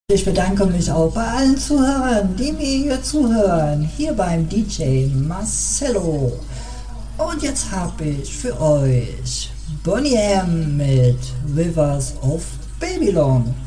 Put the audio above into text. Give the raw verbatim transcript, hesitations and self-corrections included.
Ich bedanke mich auch bei allen Zuhörern, die mir hier zuhören, hier beim D J Marcello. Und jetzt habe ich für euch Boney M mit Rivers of Babylon.